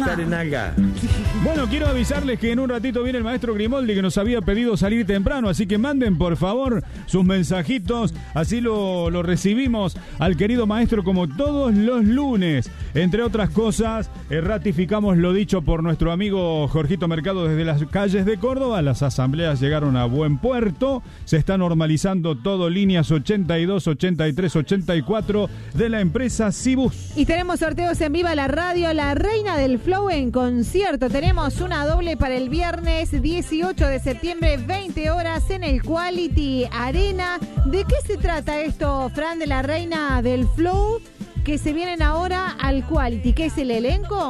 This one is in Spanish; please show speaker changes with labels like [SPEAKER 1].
[SPEAKER 1] pensar en alga.
[SPEAKER 2] Bueno, quiero avisarles que en un ratito viene el maestro Grimoldi, que nos había pedido salir temprano, así que manden por favor sus mensajitos, así lo recibimos al querido maestro como todos los lunes. Entre otras cosas, ratificamos lo dicho por nuestro amigo Jorgito Mercado desde las calles de Córdoba. Las asambleas llegaron a buen puerto, se está normalizando todo, líneas 82, 83, 84 de la empresa Cibus.
[SPEAKER 3] Y tenemos sorteos en Viva la Radio, la reina del flow en concierto. Tenemos una doble para el viernes 18 de septiembre, 20 horas en el Quality Arena. ¿De qué se trata esto, Fran, de la reina del flow? Que se vienen ahora al Quality, ¿qué es el elenco?